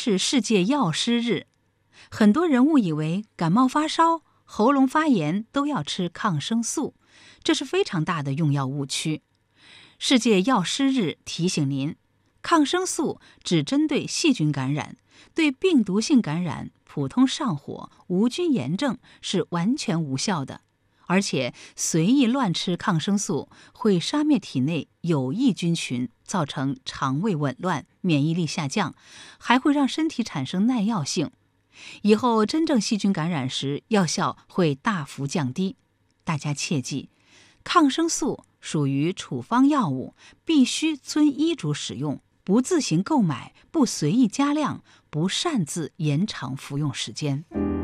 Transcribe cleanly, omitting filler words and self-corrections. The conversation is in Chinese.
是世界药师日，很多人误以为感冒发烧、喉咙发炎都要吃抗生素，这是非常大的用药误区。世界药师日提醒您，抗生素只针对细菌感染，对病毒性感染、普通上火、无菌炎症是完全无效的。而且随意乱吃抗生素会杀灭体内有益菌群，造成肠胃紊乱、免疫力下降，还会让身体产生耐药性。以后真正细菌感染时，药效会大幅降低。大家切记，抗生素属于处方药物，必须遵医嘱使用，不自行购买，不随意加量，不擅自延长服用时间。